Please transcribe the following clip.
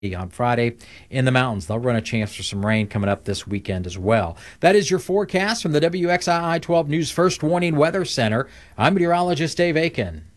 on Friday in the mountains. They'll run a chance for some rain coming up this weekend as well. That is your forecast from the WXII 12 News First Warning Weather Center. I'm meteorologist Dave Aiken.